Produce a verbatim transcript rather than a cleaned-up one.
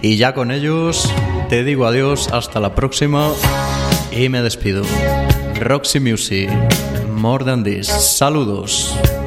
Y ya con ellos te digo adiós, hasta la próxima y me despido. Roxy Music, More Than This. Saludos.